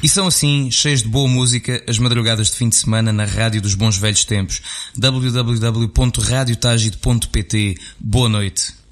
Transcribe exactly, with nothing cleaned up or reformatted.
E são assim, cheios de boa música, as madrugadas de fim de semana na Rádio dos Bons Velhos Tempos. w w w ponto radio tágido ponto p t. Boa noite.